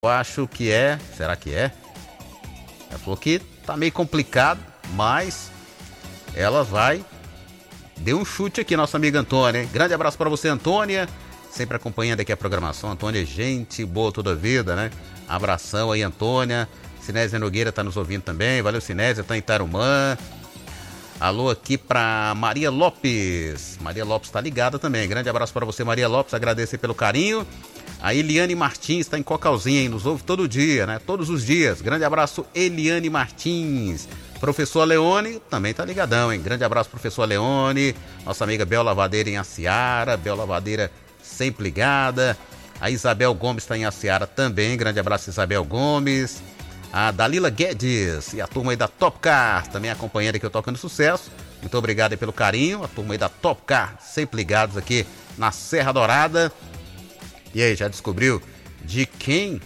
Eu acho que é. Será que é? Ela falou que tá meio complicado, mas ela vai. Deu um chute aqui, nossa amiga Antônia, hein? Grande abraço para você, Antônia. Sempre acompanhando aqui a programação. Antônia, gente boa toda a vida, né? Abração aí, Antônia. Sinésia Nogueira tá nos ouvindo também. Valeu, Sinésia, tá em Tarumã. Alô aqui pra Maria Lopes. Maria Lopes tá ligada também. Grande abraço para você, Maria Lopes. Agradeço aí pelo carinho. A Eliane Martins está em Cocalzinha, hein? Nos ouve todo dia, né? Todos os dias. Grande abraço, Eliane Martins. Professor Leone também tá ligadão, hein? Grande abraço, professor Leone. Nossa amiga Bel Lavadeira em Aciara. Bel Lavadeira sempre ligada. A Isabel Gomes está em Aciara também. Grande abraço, Isabel Gomes. A Dalila Guedes e a turma aí da Top Car também acompanhando aqui o Tocando Sucesso. Muito obrigado aí pelo carinho. A turma aí da Top Car sempre ligados aqui na Serra Dourada. E aí, já descobriu de quem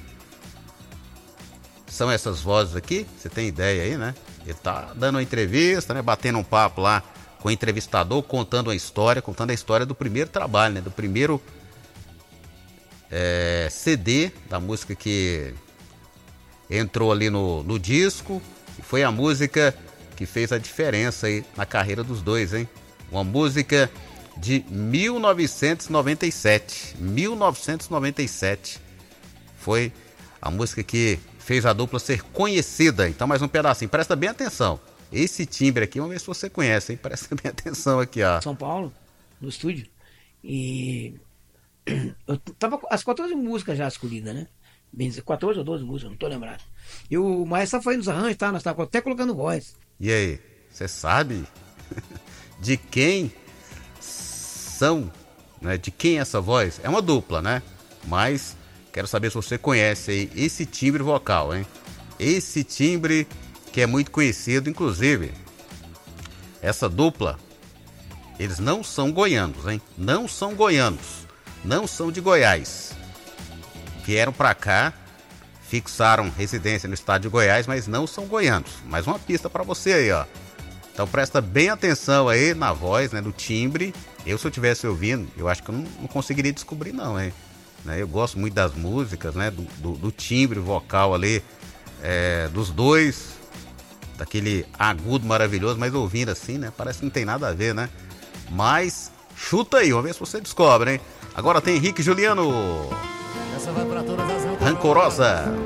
são essas vozes aqui? Você tem ideia aí, né? Ele tá dando uma entrevista, né? Batendo um papo lá com o entrevistador, contando a história do primeiro trabalho, né? Do primeiro CD da música que entrou ali no disco. E foi a música que fez a diferença aí na carreira dos dois, hein? Uma música de 1997. 1997 foi a música que fez a dupla ser conhecida. Então, mais um pedacinho, presta bem atenção. Esse timbre aqui, vamos ver se você conhece, hein? Presta bem atenção aqui, ó. São Paulo, no estúdio. E eu tava com as 14 músicas já escolhidas, né? Bem dizer, 14 ou 12 músicas, não tô lembrado. E o Maestro foi nos arranjos, tá? Nós estávamos até colocando voz. E aí, você sabe de quem são, né? De quem é essa voz? É uma dupla, né? Mas quero saber se você conhece aí esse timbre vocal, hein? Esse timbre que é muito conhecido, inclusive. Essa dupla, eles não são goianos, hein? Não são goianos. Não são de Goiás. Vieram pra cá, fixaram residência no estado de Goiás, mas não são goianos. Mais uma pista pra você aí, ó. Então presta bem atenção aí na voz, né? No timbre. Eu, se eu estivesse ouvindo, eu acho que eu não conseguiria descobrir não, hein? Eu gosto muito das músicas, né? Do timbre vocal ali, dos dois, daquele agudo maravilhoso, mas ouvindo assim, né? Parece que não tem nada a ver, né? Mas chuta aí, vamos ver se você descobre, hein? Agora tem Henrique e Juliano. Essa vai pra todas as Rancorosa.